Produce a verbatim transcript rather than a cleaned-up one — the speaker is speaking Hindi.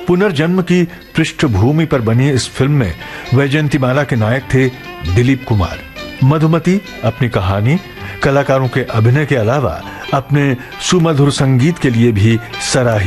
पुनर्जन्म की पृष्ठभूमि पर बनी इस फिल्म में वैजयंतीमाला के नायक थे दिलीप कुमार। मधुमती अपनी कहानी, कलाकारों के अभिनय के अलावा अपने सुमधुर संगीत के लिए भी सराही